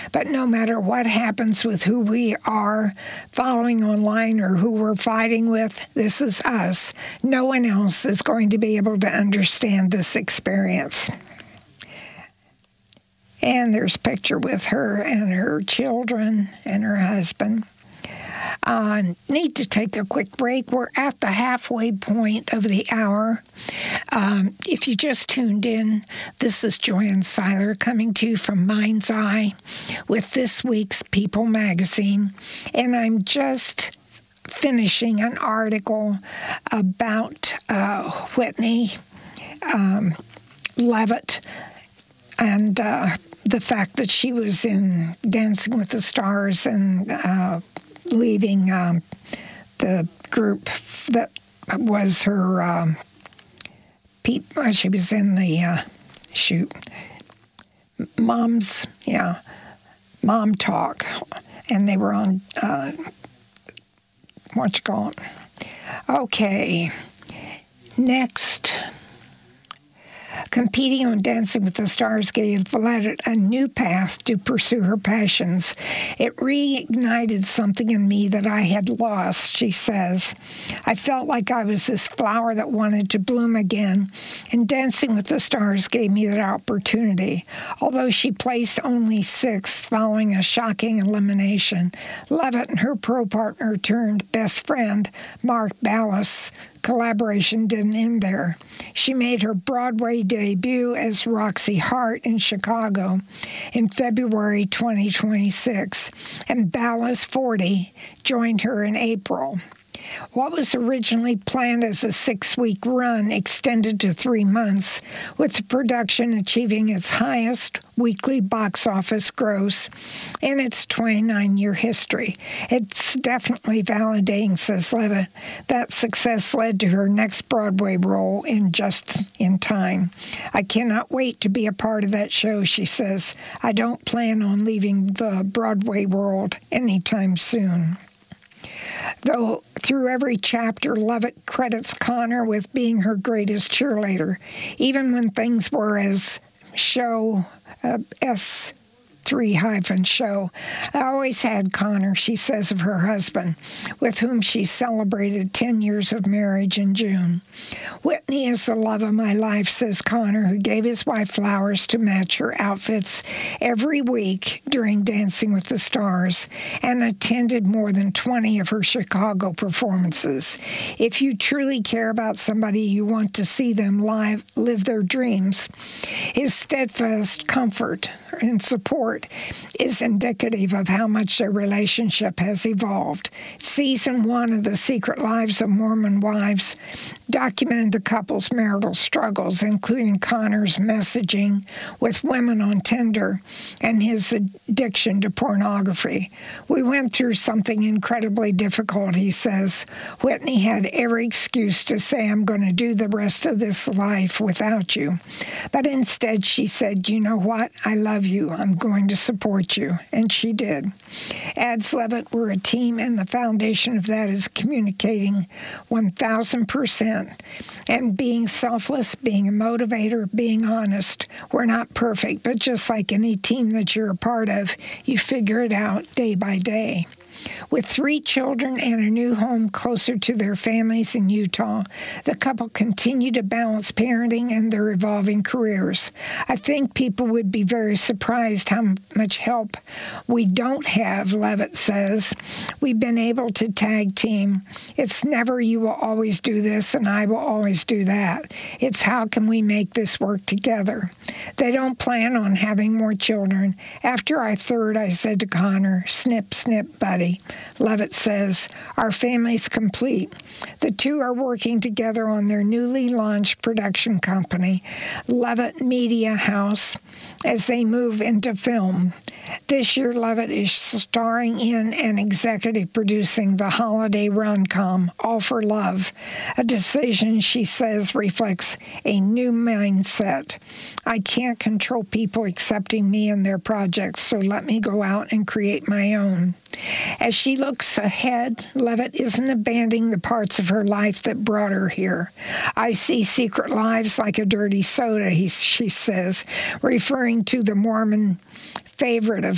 But no matter what happens with who we are following online or who we're fighting with, this is us. No one else is going to be able to understand this experience. And there's a picture with her and her children and her husband. Need to take a quick break. We're at the halfway point of the hour. If you just tuned in, this is Joanne Seiler coming to you from Mind's Eye with this week's People magazine. And I'm just finishing an article about Whitney Levitt and the fact that she was in Dancing with the Stars and leaving the group that was her, she was in the, Mom Talk, and they were on, Okay, next. Competing on Dancing with the Stars gave Levitt a new path to pursue her passions. It reignited something in me that I had lost, she says. I felt like I was this flower that wanted to bloom again, and Dancing with the Stars gave me that opportunity. Although she placed only 6th following a shocking elimination, Levitt and her pro partner turned best friend, Mark Ballas, collaboration didn't end there. She made her Broadway debut as Roxy Hart in Chicago in February 2026, and Ballas 40 joined her in April. What was originally planned as a 6-week run extended to 3 months, with the production achieving its highest weekly box office gross in its 29-year history. It's definitely validating, says Levitt. That success led to her next Broadway role in Just in Time. I cannot wait to be a part of that show, she says. I don't plan on leaving the Broadway world anytime soon. Though through every chapter, Levitt credits Connor with being her greatest cheerleader, even when things were as S3-show. I always had Connor, she says of her husband, with whom she celebrated 10 years of marriage in June. Whitney is the love of my life, says Connor, who gave his wife flowers to match her outfits every week during Dancing with the Stars and attended more than 20 of her Chicago performances. If you truly care about somebody, you want to see them live their dreams. His steadfast comfort and support is indicative of how much their relationship has evolved. Season 1 of The Secret Lives of Mormon Wives documented the couple's marital struggles, including Connor's messaging with women on Tinder and his addiction to pornography. We went through something incredibly difficult, he says. Whitney had every excuse to say, I'm going to do the rest of this life without you. But instead she said, you know what? I love you. I'm going to support you. And she did. Adds Levitt, we're a team, and the foundation of that is communicating 1,000% and being selfless, being a motivator, being honest. We're not perfect, but just like any team that you're a part of, you figure it out day by day. With 3 children and a new home closer to their families in Utah, the couple continue to balance parenting and their evolving careers. I think people would be very surprised how much help we don't have, Levitt says. We've been able to tag team. It's never you will always do this and I will always do that. It's how can we make this work together. They don't plan on having more children. After our 3rd, I said to Connor, snip, snip, buddy. Levitt says, our family's complete. The 2 are working together on their newly launched production company, Levitt Media House, as they move into film. This year, Levitt is starring in and executive producing the holiday rom-com, All for Love, a decision she says reflects a new mindset. I can't control people accepting me and their projects, so let me go out and create my own. As she looks ahead, Levitt isn't abandoning the parts of her life that brought her here. I see Secret Lives like a dirty soda, she says, referring to the Mormon favorite of